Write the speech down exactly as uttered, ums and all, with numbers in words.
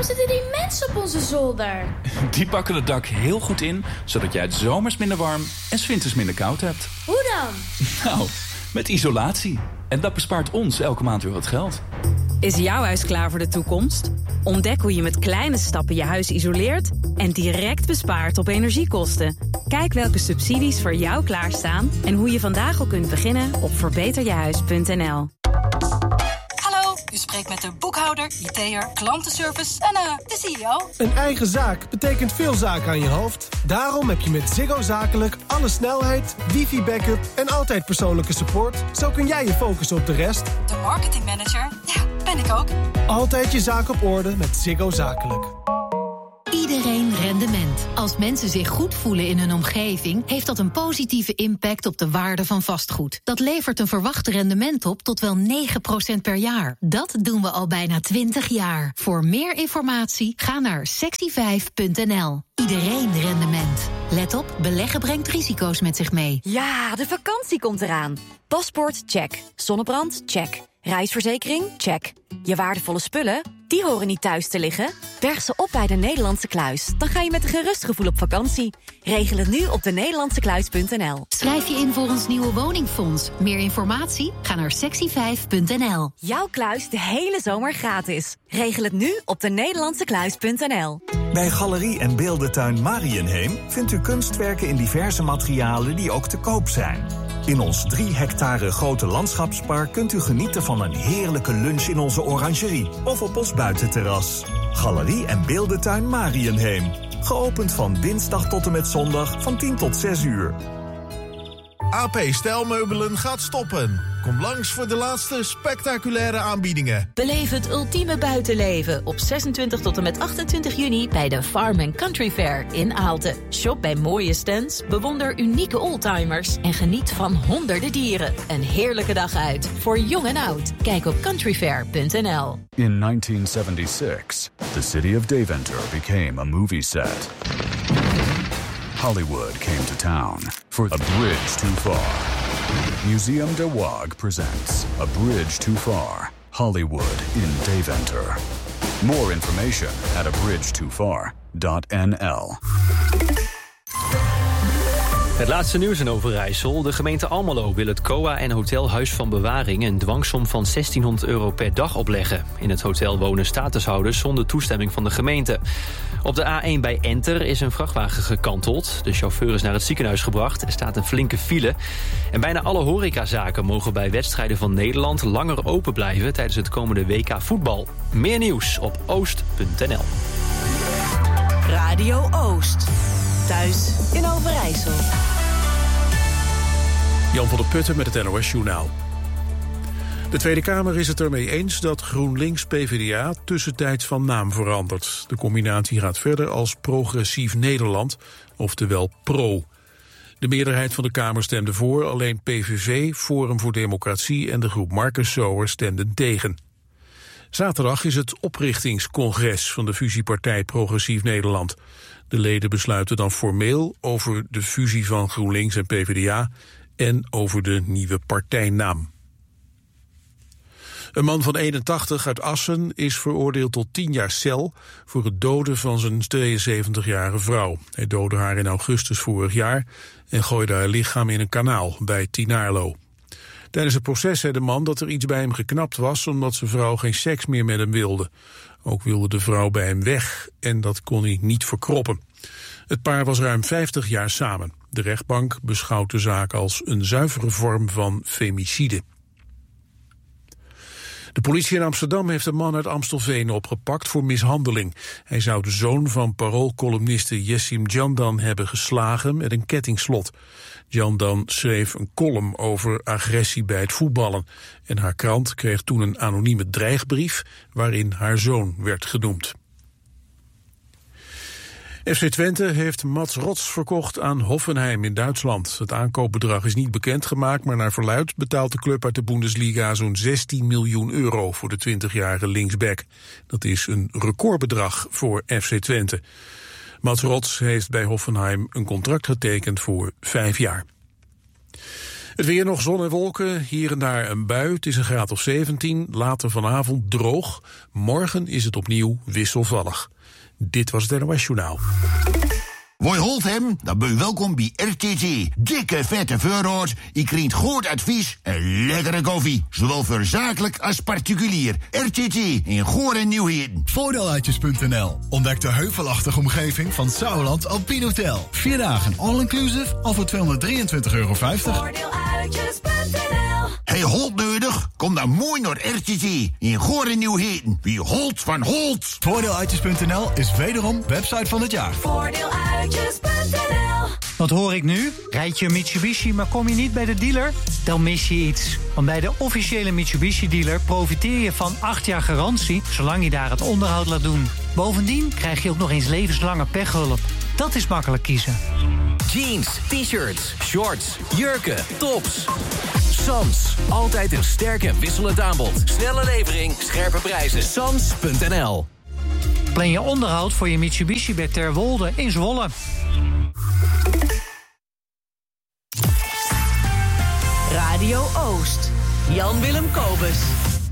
Waarom zitten die mensen op onze zolder? Die pakken het dak heel goed in, zodat jij het zomers minder warm en 's winters minder koud hebt. Hoe dan? Nou, met isolatie. En dat bespaart ons elke maand weer wat geld. Is jouw huis klaar voor de toekomst? Ontdek hoe je met kleine stappen je huis isoleert en direct bespaart op energiekosten. Kijk welke subsidies voor jou klaarstaan en hoe je vandaag al kunt beginnen op verbeter je huis punt n l. Hallo, u spreekt met de boekhouder, I T'er, klantenservice en uh, de C E O. Een eigen zaak betekent veel zaken aan je hoofd. Daarom heb je met Ziggo Zakelijk alle snelheid, wifi-backup en altijd persoonlijke support. Zo kun jij je focussen op de rest. De marketingmanager, ja, ben ik ook. Altijd je zaak op orde met Ziggo Zakelijk. Iedereen rendement. Als mensen zich goed voelen in hun omgeving, heeft dat een positieve impact op de waarde van vastgoed. Dat levert een verwacht rendement op tot wel negen procent per jaar. Dat doen we al bijna twintig jaar. Voor meer informatie ga naar sexy vijf punt n l. Iedereen rendement. Let op, beleggen brengt risico's met zich mee. Ja, de vakantie komt eraan. Paspoort, check. Zonnebrand, check. Reisverzekering, check. Je waardevolle spullen, die horen niet thuis te liggen. Berg ze op bij de Nederlandse Kluis. Dan ga je met een gerust gevoel op vakantie. Regel het nu op de nederlandse kluis punt n l. Schrijf je in voor ons nieuwe woningfonds. Meer informatie? Ga naar sexy vijf punt n l. Jouw kluis de hele zomer gratis. Regel het nu op de nederlandse kluis punt n l. Bij Galerie en Beeldentuin Mariënheem vindt u kunstwerken in diverse materialen die ook te koop zijn. In ons drie hectare grote landschapspark kunt u genieten van een heerlijke lunch in onze orangerie of op ons buitenterras. Galerie en Beeldentuin Mariënheem. Geopend van dinsdag tot en met zondag van tien tot zes uur. A P Stijlmeubelen gaat stoppen. Kom langs voor de laatste spectaculaire aanbiedingen. Beleef het ultieme buitenleven op zesentwintig tot en met achtentwintig juni bij de Farm and Country Fair in Aalten. Shop bij mooie stands, bewonder unieke oldtimers en geniet van honderden dieren. Een heerlijke dag uit voor jong en oud. Kijk op country fair punt n l. In nineteen seventy-six, the city of Deventer became a movie set. Hollywood came to town for A Bridge Too Far. Museum de Waag presents A Bridge Too Far, Hollywood in Deventer. More information at a bridge too far dot n l. Het laatste nieuws in Overijssel. De gemeente Almelo wil het C O A en Hotel Huis van Bewaring een dwangsom van zestienhonderd euro per dag opleggen. In het hotel wonen statushouders zonder toestemming van de gemeente. Op de A één bij Enter is een vrachtwagen gekanteld. De chauffeur is naar het ziekenhuis gebracht. Er staat een flinke file. En bijna alle horecazaken mogen bij wedstrijden van Nederland langer open blijven tijdens het komende W K voetbal. Meer nieuws op oost punt n l. Radio Oost. Thuis in Overijssel. Jan van der Putten met het N O S-journaal. De Tweede Kamer is het ermee eens dat GroenLinks-P V d A tussentijds van naam verandert. De combinatie gaat verder als Progressief Nederland, oftewel PRO. De meerderheid van de Kamer stemde voor, alleen P V V, Forum voor Democratie en de groep Marcus Sower stemden tegen. Zaterdag is het oprichtingscongres van de fusiepartij Progressief Nederland. De leden besluiten dan formeel over de fusie van GroenLinks en P V d A en over de nieuwe partijnaam. Een man van eenentachtig uit Assen is veroordeeld tot tien jaar cel voor het doden van zijn tweeënzeventigjarige vrouw. Hij doodde haar in augustus vorig jaar en gooide haar lichaam in een kanaal bij Tinaarlo. Tijdens het proces zei de man dat er iets bij hem geknapt was omdat zijn vrouw geen seks meer met hem wilde. Ook wilde de vrouw bij hem weg en dat kon hij niet verkroppen. Het paar was ruim vijftig jaar samen. De rechtbank beschouwt de zaak als een zuivere vorm van femicide. De politie in Amsterdam heeft een man uit Amstelveen opgepakt voor mishandeling. Hij zou de zoon van paroolcolumniste Jessim Candan hebben geslagen met een kettingslot. Candan schreef een column over agressie bij het voetballen. En haar krant kreeg toen een anonieme dreigbrief waarin haar zoon werd genoemd. F C Twente heeft Mats Rots verkocht aan Hoffenheim in Duitsland. Het aankoopbedrag is niet bekendgemaakt, maar naar verluidt betaalt de club uit de Bundesliga zo'n zestien miljoen euro voor de twintigjarige linksback. Dat is een recordbedrag voor F C Twente. Mats Rots heeft bij Hoffenheim een contract getekend voor vijf jaar. Het weer nog zon en wolken, hier en daar een bui. Het is een graad of zeventien, later vanavond droog. Morgen is het opnieuw wisselvallig. Dit was het N O S Journaal. Woi holt hem? Dan ben je welkom bij R T T. Dikke vette voorraad, je krijgt goed advies en lekkere koffie. Zowel voor zakelijk als particulier. R T T in Goor en Nieuwheden. Voordeeluitjes punt n l. Ontdek de heuvelachtige omgeving van Sauerland Alpine Hotel. Vier dagen all-inclusive al voor tweehonderddrieëntwintig euro vijftig. Voordeeluitjes punt n l. Hey, Holt nodig? Kom dan mooi naar R T T in Goor en Nieuwheden. Wie Holt van Holt. Voordeeluitjes punt n l is wederom website van het jaar. Voordeeluitjes punt n l. Wat hoor ik nu? Rijd je een Mitsubishi, maar kom je niet bij de dealer? Dan mis je iets. Want bij de officiële Mitsubishi-dealer profiteer je van acht jaar garantie, zolang je daar het onderhoud laat doen. Bovendien krijg je ook nog eens levenslange pechhulp. Dat is makkelijk kiezen. Jeans, t-shirts, shorts, jurken, tops. Sams, altijd een sterk en wisselend aanbod. Snelle levering, scherpe prijzen. Sams punt n l. Plan je onderhoud voor je Mitsubishi bij Terwolde in Zwolle. Radio Oost. Jan Willem Kobus.